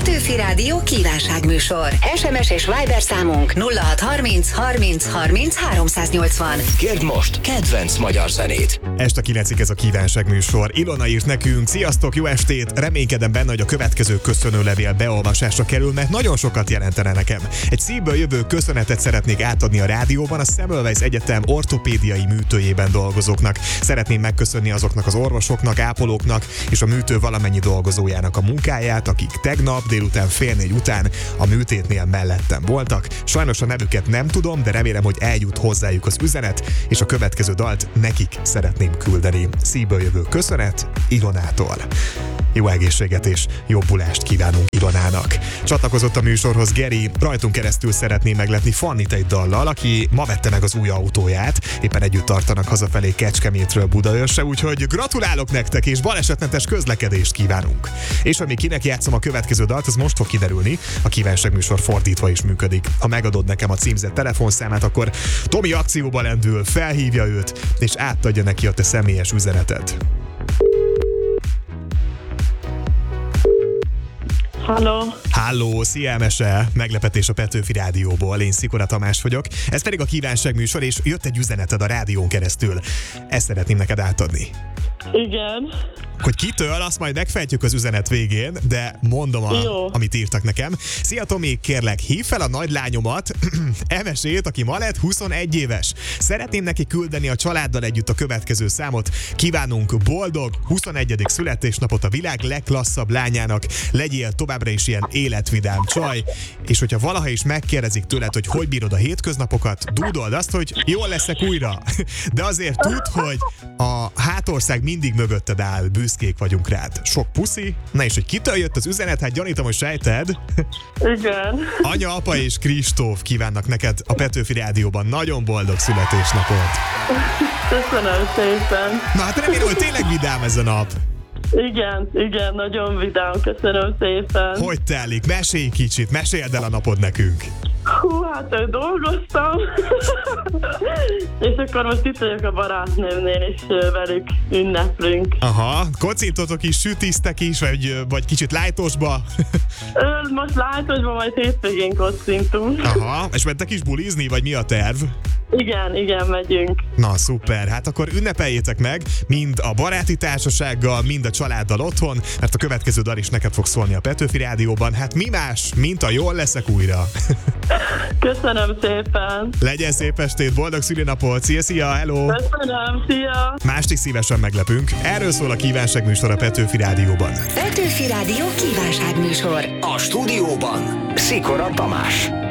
Petőfi Rádió kívánságműsor. SMS és Viber számunk 0630 30 30 380. Kérd most kedvenc magyar zenét. Este 9-ig ez a kívánságműsor. Ilona írt nekünk, sziasztok, jó estét! Reménykedem benne, hogy a következő köszönőlevél beolvasásra kerül, mert nagyon sokat jelentene nekem. Egy szívből jövő köszönetet szeretnék átadni a rádióban a Semmelweis Egyetem ortopédiai műtőjében dolgozóknak. Szeretném megköszönni azoknak az orvosoknak, ápolóknak és a műtő valamennyi dolgozójának a munkáját, akik tegnap délután 3:30 után a műtétnél mellettem voltak. Sajnos a nevüket nem tudom, de remélem, hogy eljut hozzájuk az üzenet, és a következő dalt nekik szeretném küldeni. Szívből jövő köszönet Ilonától. Jó egészséget és jobbulást kívánunk Ilonának. Csatlakozott a műsorhoz Geri, rajtunk keresztül szeretné meglepni Fannit egy dallal, aki ma vette meg az új autóját, éppen együtt tartanak hazafelé Kecskemétről Budaörsre, úgyhogy gratulálok nektek és balesetmentes közlekedést kívánunk. És ami kinek játszom a következő dalt, az most fog kiderülni, a kívánságműsor fordítva is működik. Ha megadod nekem a címzett telefonszámát, akkor Tomi akcióba lendül, felhívja őt, és átadja neki a te személyes üzenetet. Halló, szia Mese! Meglepetés a Petőfi Rádióból, én Szikora Tamás vagyok. Ez pedig a kívánságműsor, és jött egy üzeneted a rádión keresztül. Ezt szeretném neked átadni. Igen. Hogy kitől, azt majd megfejtjük az üzenet végén, de mondom, amit írtak nekem. Szia Tomi, kérlek, hívd fel a nagylányomat, Emesét, aki ma lett 21 éves. Szeretném neki küldeni a családdal együtt a következő számot. Kívánunk boldog 21. születésnapot a világ legklasszabb lányának. Legyél továbbra is ilyen életvidám csaj, és hogyha valaha is megkérdezik tőled, hogy bírod a hétköznapokat, dúdold azt, hogy jól leszek újra. De azért tudd, hogy a hátország mindig mögötted áll, büszkék vagyunk rád. Sok puszi. Na és hogy kitől jött az üzenet, hát gyanítom, hogy sejted. Igen. Anya, apa és Kristóf kívánnak neked a Petőfi Rádióban nagyon boldog születésnapot. Köszönöm szépen. Na hát remélem, hogy tényleg vidám ez a nap. Igen, nagyon vidám, köszönöm szépen. Hogy telik? Mesélj kicsit, meséld el a napod nekünk. Hát dolgoztam, és akkor most itt vagyok a barátnőmnél, és velük ünneplünk. Aha, kocintotok is, sütisztek is, vagy kicsit lájtosba? Most lájtosba, majd hétvégén kocintunk. Aha, és mentek is bulizni, vagy mi a terv? Igen, megyünk. Na, szuper, hát akkor ünnepeljétek meg, mind a baráti társasággal, mind a családdal otthon, mert a következő dal is neked fog szólni a Petőfi Rádióban. Hát mi más, mint a jól leszek újra. Köszönöm szépen. Legyen szép estét, boldog szülinapot, szia, hello. Köszönöm, szia. Mást is szívesen meglepünk. Erről szól a kívánságműsor a Petőfi Rádióban. Petőfi Rádió kívánságműsor. A stúdióban Szikora Tamás.